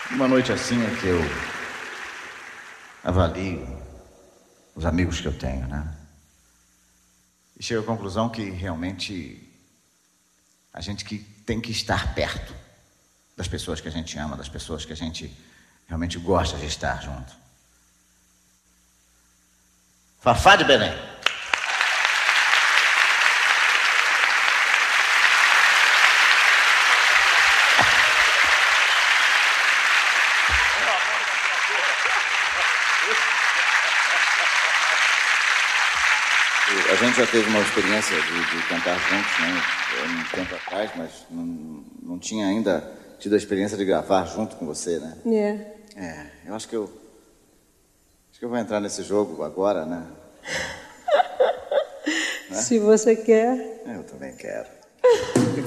Uma noite assim é que eu avalio os amigos que eu tenho, né? E chego à conclusão que realmente a gente que tem que estar perto das pessoas que a gente ama, das pessoas que a gente realmente gosta de estar junto. Fafá de Belém. A gente já teve uma experiência de cantar juntos, né? Um tempo atrás, mas não tinha ainda tido a experiência de gravar junto com você, né? Eu acho que eu vou entrar nesse jogo agora, né? Se você quer. Eu também quero.